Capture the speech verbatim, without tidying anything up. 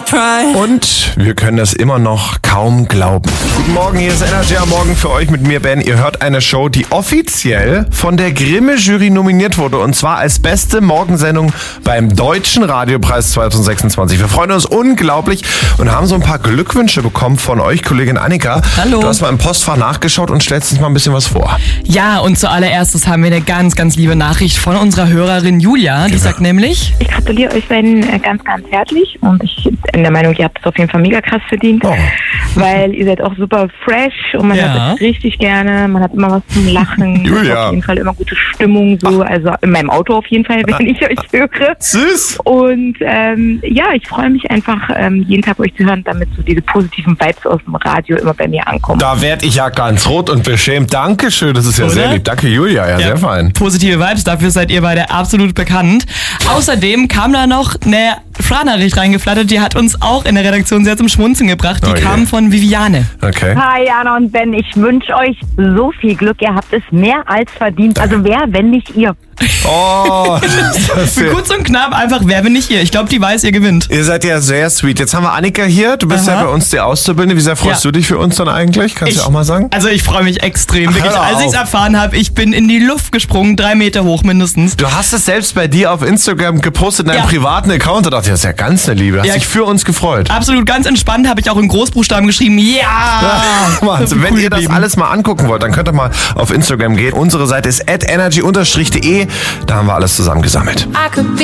Und wir können das immer noch kaum glauben. Guten Morgen, hier ist Energy am Morgen für euch mit mir, Ben. Ihr hört eine Show, die offiziell von der Grimme-Jury nominiert wurde. Und zwar als beste Morgensendung beim Deutschen Radiopreis zwanzig sechsundzwanzig. Wir freuen uns unglaublich und haben so ein paar Glückwünsche bekommen von euch, Kollegin Annika. Hallo. Du hast mal im Postfach nachgeschaut und stellst uns mal ein bisschen was vor. Ja, und zuallererstes haben wir eine ganz, ganz liebe Nachricht von unserer Hörerin Julia. Die Genau. sagt nämlich: Ich gratuliere euch beiden äh, ganz, ganz herzlich und ich bin der Meinung, ihr habt es auf jeden Fall mega krass verdient, Oh. weil ihr seid auch super fresh und man Ja. hat es richtig gerne, man hat immer was zum Lachen, Julia. auf jeden Fall immer gute Stimmung, so, also in meinem Auto auf jeden Fall, wenn ich euch höre. Süß. Und ähm, ja, ich freue mich einfach, ähm, jeden Tag euch zu hören, damit so diese positiven Vibes aus dem Radio immer bei mir ankommen. Da werd ich ja ganz rot und beschämt. Dankeschön, das ist ja Oder? sehr lieb. Danke, Julia, ja, sehr fein. Positive Vibes, dafür seid ihr beide absolut bekannt. Außerdem kam da noch eine Sprachnachricht reingeflattert, die hat uns auch in der Redaktion sehr zum Schmunzeln gebracht. Die Oh je. kam von Viviane. Okay. Hi Jana und Ben, ich wünsche euch so viel Glück. Ihr habt es mehr als verdient. Also wer, wenn nicht ihr? Oh, das ist Für ja, kurz und knapp einfach, wer bin ich ihr? Ich glaube, die weiß, ihr gewinnt. ihr seid ja sehr sweet. Jetzt haben wir Annika hier. Du bist Aha. ja bei uns die Auszubildende. Wie sehr freust Ja. du dich für uns dann eigentlich? Kannst du Ich- auch mal sagen? Also ich freue mich extrem. Wirklich, hör als ich es auf. erfahren habe, ich bin in die Luft gesprungen, drei Meter hoch mindestens. Du hast es selbst bei dir auf Instagram gepostet, in deinem Ja. privaten Account. Da dachte ich, das ist ja ganz eine Liebe. Hast Ja. dich für uns gefreut. Absolut ganz entspannt, habe ich auch in Großbuchstaben geschrieben. Ja! Wahnsinn. Wenn Cool ihr das geblieben. alles mal angucken wollt, dann könnt ihr mal auf Instagram gehen. Unsere Seite ist at energy-de. Da haben wir alles zusammen gesammelt. I could be